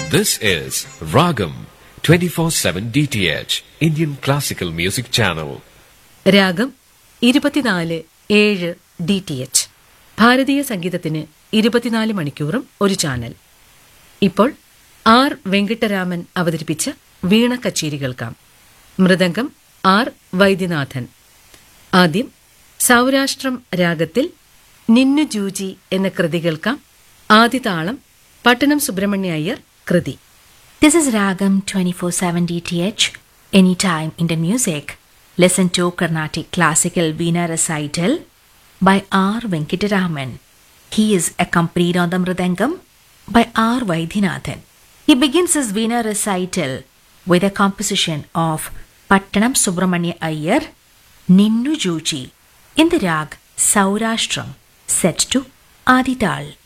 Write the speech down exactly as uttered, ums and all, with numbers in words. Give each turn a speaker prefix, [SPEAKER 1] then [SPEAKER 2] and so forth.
[SPEAKER 1] This is Ragam twenty-four seven D T H Indian Classical Music Channel.
[SPEAKER 2] രാഗം ഇരുപത്തിനാല് ഏഴ് D T H ഭാരതീയ സംഗീതത്തിന് ഇരുപത്തിനാല് മണിക്കൂറും ഒരു ചാനൽ. ഇപ്പോൾ ആർ വെങ്കിട്ടരാമൻ അവതരിപ്പിച്ച വീണ കച്ചേരി കേൾക്കാം. മൃദംഗം ആർ വൈദ്യനാഥൻ. ആദ്യം സൗരാഷ്ട്രം രാഗത്തിൽ നിന്നു ജൂജി എന്ന കൃതി കേൾക്കാം. ആദിതാളം പട്ടണം സുബ്രഹ്മണ്യ അയ്യർ കൃതി.
[SPEAKER 3] This is Ragam twenty-four seven D T H, Anytime Indian Music. Listen to Carnatic Classical Veena Recital by R. Venkataraman. He is accompanied on the Mridangam by R. Vaidyanathan. He begins his Veena Recital with a composition of Pattanam Subramanya Iyer, Ninnu Juji, in the rag Saurashtram, set to Adital.